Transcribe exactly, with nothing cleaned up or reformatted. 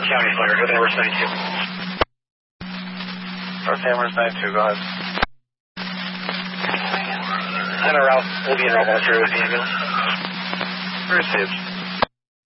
County Fire, North Amherst ninety-two. North Amherst ninety-two, go ahead. On a route, we'll be in route one through with the ambulance. Received.